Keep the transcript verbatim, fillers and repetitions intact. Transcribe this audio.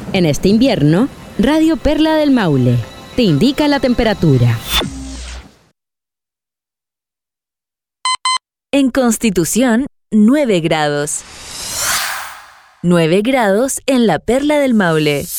En este invierno, Radio Perla del Maule te indica la temperatura. En Constitución, nueve grados. nueve grados en la Perla del Maule.